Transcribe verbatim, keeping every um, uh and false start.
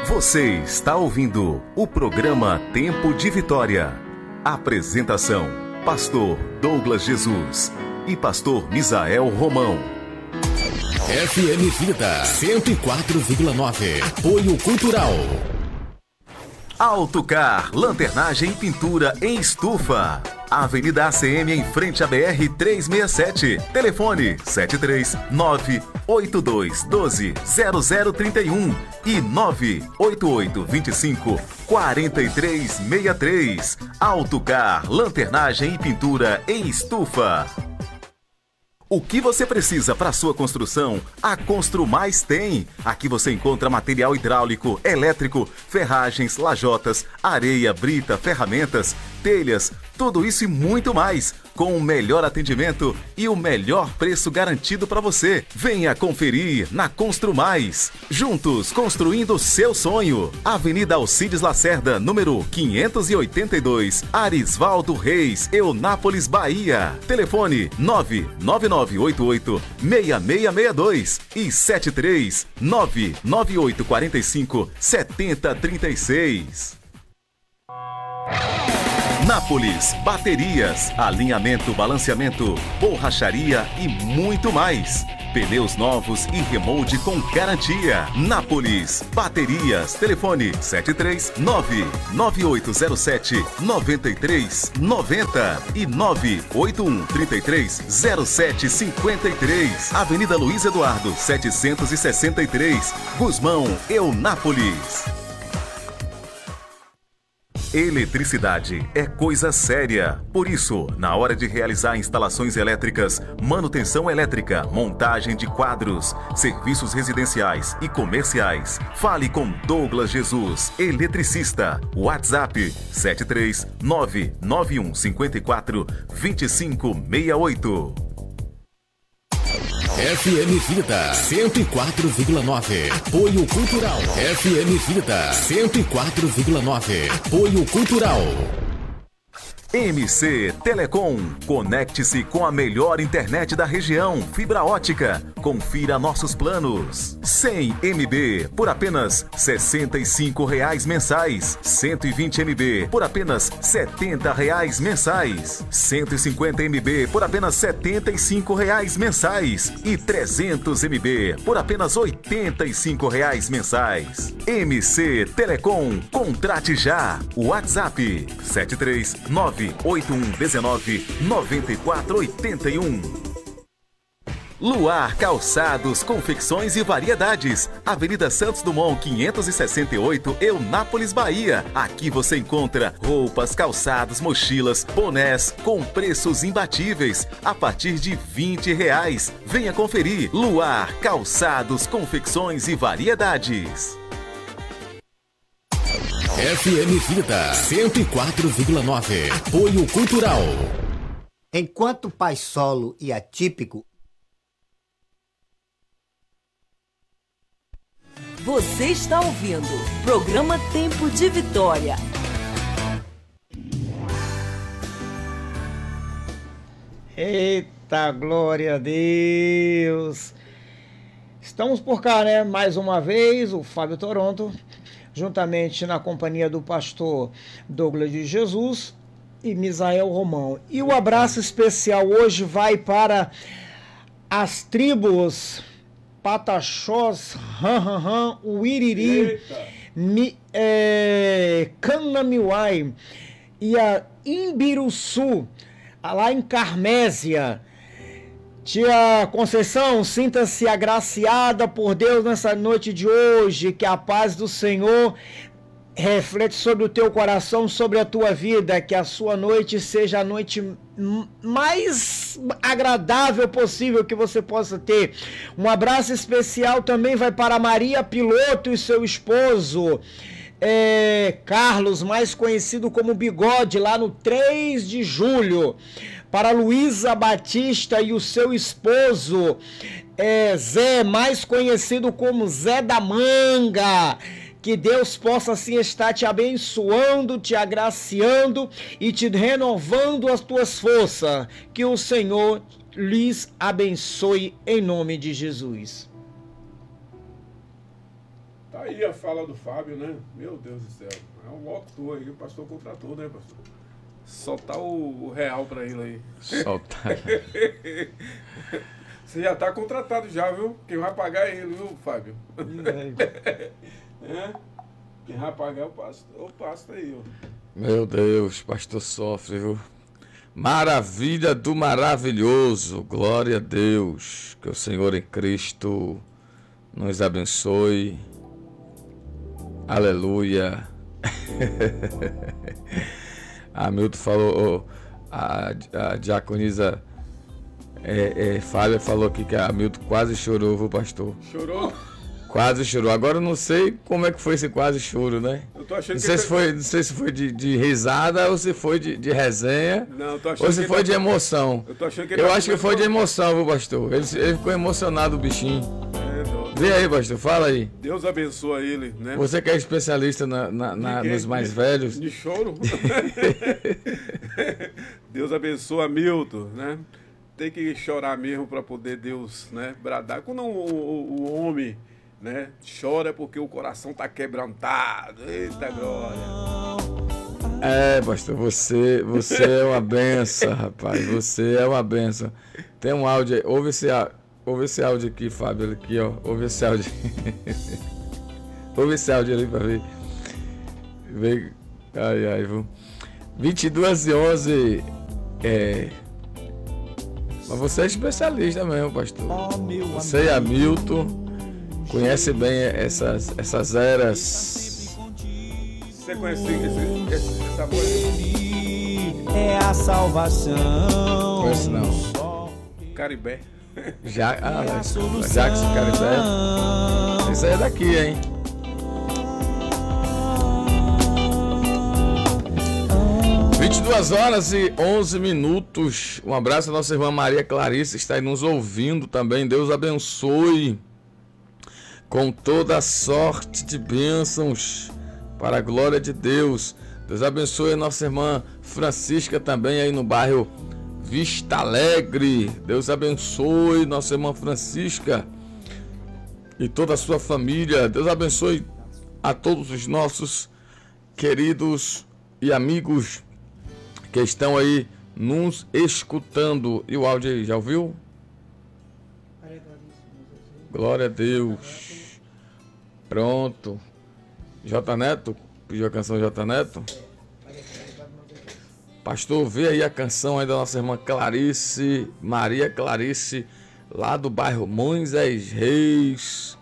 Você está ouvindo o programa Tempo de Vitória. Apresentação: Pastor Douglas Jesus e Pastor Misael Romão. F M Vida cento e quatro vírgula nove. Apoio Cultural. Autocar, lanternagem e pintura em estufa. Avenida A C M em frente à B R trezentos e sessenta e sete. Telefone sete três nove oito dois um dois zero zero três um e nove oito oito dois cinco quatro três seis três. Autocar, lanternagem e pintura em estufa. O que você precisa para sua construção, a Construmais tem. Aqui você encontra material hidráulico, elétrico, ferragens, lajotas, areia, brita, ferramentas, telhas, tudo isso e muito mais, com o melhor atendimento e o melhor preço garantido para você. Venha conferir na Construmais. Juntos, construindo o seu sonho. Avenida Alcides Lacerda, número quinhentos e oitenta e dois, Arisvaldo Reis, Eunápolis, Bahia. Telefone nove nove nove oito oito seis seis seis dois e sete três nove nove oito quatro cinco sete zero três seis. Nápoles Baterias, alinhamento, balanceamento, borracharia e muito mais. Pneus novos e remold com garantia. Nápoles Baterias, telefone sete três nove nove oito zero sete nove três nove zero e nove oito um três três zero sete cinco três. Avenida Luiz Eduardo setecentos e sessenta e três, Gusmão, Eunápolis. Eletricidade é coisa séria. Por isso, na hora de realizar instalações elétricas, manutenção elétrica, montagem de quadros, serviços residenciais e comerciais, fale com Douglas Jesus, eletricista. WhatsApp sete três nove nove um cinco quatro dois cinco seis oito. F M Vida cento e quatro vírgula nove. Apoio Cultural. F M Vida cento e quatro vírgula nove. Apoio Cultural. M C Telecom. Conecte-se com a melhor internet da região, fibra ótica. Confira nossos planos. cem megabytes por apenas sessenta e cinco reais mensais. cento e vinte megabytes por apenas setenta reais mensais. cento e cinquenta megabytes por apenas setenta e cinco reais mensais. E trezentos megabytes por apenas oitenta e cinco reais mensais. M C Telecom. Contrate já. WhatsApp sete três nove oito um um nove nove quatro oito um. Luar Calçados, Confecções e Variedades. Avenida Santos Dumont quinhentos e sessenta e oito, Eunápolis, Bahia. Aqui você encontra roupas, calçados, mochilas, bonés com preços imbatíveis a partir de vinte reais. Venha conferir. Luar Calçados, Confecções e Variedades. F M Vida cento e quatro vírgula nove. Apoio Cultural. Enquanto pai solo e atípico. Você está ouvindo programa Tempo de Vitória. Eita, glória a Deus! Estamos por cá, né? Mais uma vez, o Fábio Toronto, juntamente na companhia do pastor Douglas de Jesus e Misael Romão. E o abraço especial hoje vai para as tribos Pataxós, Ranranran, Uiriri, Mi, é, Canamiuai e a Imbiruçu, lá em Carmésia. Tia Conceição, sinta-se agraciada por Deus nessa noite de hoje, que a paz do Senhor reflete sobre o teu coração, sobre a tua vida, que a sua noite seja a noite mais agradável possível que você possa ter. Um abraço especial também vai para Maria Piloto e seu esposo, é, Carlos, mais conhecido como Bigode, lá no três de julho. Para Luísa Batista e o seu esposo, é, Zé, mais conhecido como Zé da Manga. Que Deus possa assim estar te abençoando, te agraciando e te renovando as tuas forças. Que o Senhor lhes abençoe em nome de Jesus. Tá aí a fala do Fábio, né? Meu Deus do céu. É um locutor aí, o pastor contratou, né, pastor? Soltar o, o real pra ele aí. Soltar. Você já tá contratado já, viu? Quem vai pagar é ele, viu, Fábio? É? Quem vai pagar é o pastor, o pastor aí, ó. Meu Deus, pastor sofre, viu? Maravilha do maravilhoso, glória a Deus, que o Senhor em Cristo nos abençoe, aleluia. A Milton falou, a, a diaconisa é, é, Fábia falou aqui que a Milton quase chorou, viu, pastor? Chorou? Quase chorou. Agora eu não sei como é que foi esse quase choro, né? Eu tô achando não, que sei ele... se foi, não sei se foi de, de risada ou se foi de, de resenha. Não, eu tô achando ou se que foi ele... de emoção. Eu, tô achando que ele eu tá acho que foi de emoção, viu, pastor? Ele, ele ficou emocionado, o bichinho. É, Vê aí, pastor, fala aí. Deus abençoa ele, né? Você que é especialista na, na, na, nos mais de, velhos. De choro. Deus abençoa Milton, né? Tem que chorar mesmo para poder Deus, né, bradar. Quando o, o, o homem, né, chora é porque o coração tá quebrantado. Eita glória. É, pastor, você, você é uma benção, rapaz. Você é uma benção. Tem um áudio aí. Ouve esse, ouve esse áudio aqui, Fábio, aqui, ó. Ouve esse áudio. Ouve esse áudio ali pra ver. Vê. Ai, ai, viu? vinte e duas e onze. É. Mas você é especialista mesmo, pastor. Você e Hamilton conhece bem essas, essas eras. Você conhece esse, esse, essa voz? Ele é a salvação. Conhece não. Caribé. Já, ah, é Jackson Caribé. Isso aí é daqui, hein? vinte e duas horas e onze minutos. Um abraço à nossa irmã Maria Clarice, está aí nos ouvindo também. Deus abençoe com toda a sorte de bênçãos para a glória de Deus. Deus abençoe a nossa irmã Francisca também aí no bairro Vista Alegre. Deus abençoe nossa irmã Francisca e toda a sua família. Deus abençoe a todos os nossos queridos e amigos que estão aí nos escutando. E o áudio aí, já ouviu? Glória a Deus. Pronto. J Neto, pediu a canção J Neto? Pastor, vê aí a canção aí da nossa irmã Clarice, Maria Clarice, lá do bairro Moisés Reis.